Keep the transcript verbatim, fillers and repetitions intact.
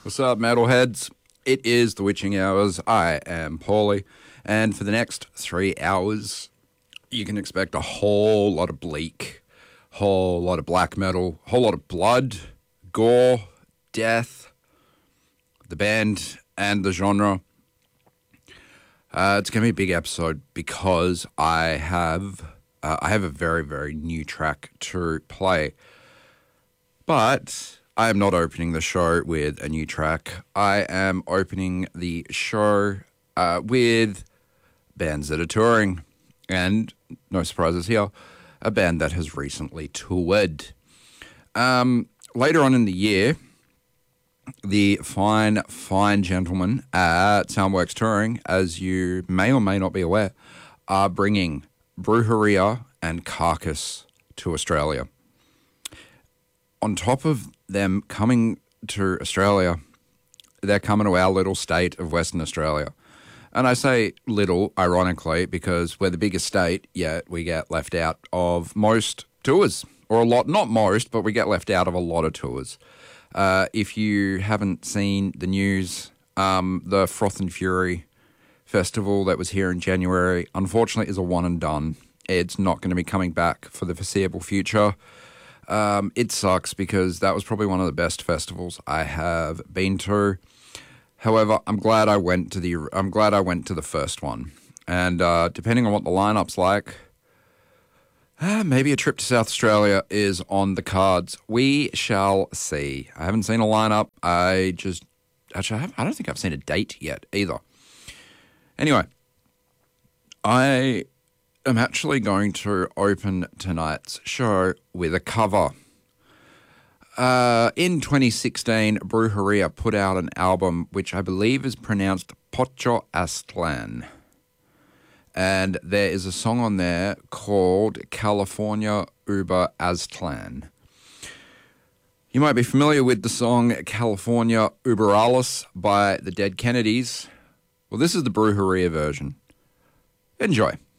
What's up, metalheads? It is the Witching Hours. I am Paulie, and for the next three hours, you can expect a whole lot of bleak, whole lot of black metal, whole lot of blood, gore, death, the band and the genre. Uh, it's going to be a big episode because I have uh, I have a very, very new track to play. But I am not opening the show with a new track. I am opening the show uh, with bands that are touring. And, no surprises here, a band that has recently toured. Um, later on in the year, the fine, fine gentlemen at Soundworks Touring, as you may or may not be aware, are bringing Brujeria and Carcass to Australia. On top of them coming to Australia, they're coming to our little state of Western Australia. And I say little, ironically, because we're the biggest state, yet we get left out of most tours. Or a lot, not most, but we get left out of a lot of tours. Uh, if you haven't seen the news, um, the Froth and Fury festival that was here in January, unfortunately, is a one and done. It's not going to be coming back for the foreseeable future. Um, it sucks because that was probably one of the best festivals I have been to. However, I'm glad I went to the I'm glad I went to the first one. And uh, depending on what the lineup's like, uh, maybe a trip to South Australia is on the cards. We shall see. I haven't seen a lineup. I just actually I, have, I don't think I've seen a date yet either. Anyway, I. I'm actually going to open tonight's show with a cover. Uh, in twenty sixteen, Brujeria put out an album which I believe is pronounced Pocho Aztlan. And there is a song on there called California Über Aztlan. You might be familiar with the song California Über Alles by the Dead Kennedys. Well, this is the Brujeria version. Enjoy.